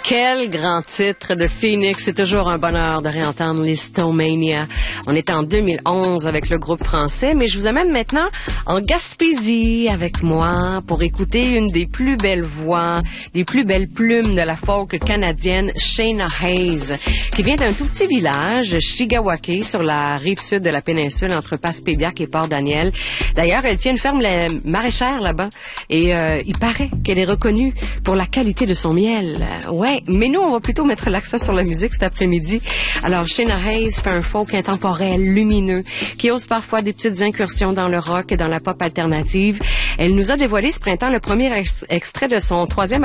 Quel grand titre de Phoenix. C'est toujours un bonheur de réentendre Listomania. On est en 2011 avec le groupe français, mais je vous amène maintenant en Gaspésie avec moi pour écouter une des plus belles voix, les plus belles plumes de la folk canadienne, Shayna Hayes, qui vient d'un tout petit village, Chigawake, sur la rive sud de la péninsule entre Passepébiac et Port-Daniel. D'ailleurs, elle tient une ferme maraîchère là-bas et il paraît qu'elle est reconnue pour la qualité de son miel. Ouais, mais nous, on va plutôt mettre l'accent sur la musique cet après-midi. Alors, Shayna Hayes fait un folk intemporel, lumineux, qui ose parfois des petites incursions dans le rock et dans la pop alternative. Elle nous a dévoilé ce printemps le premier extrait de son troisième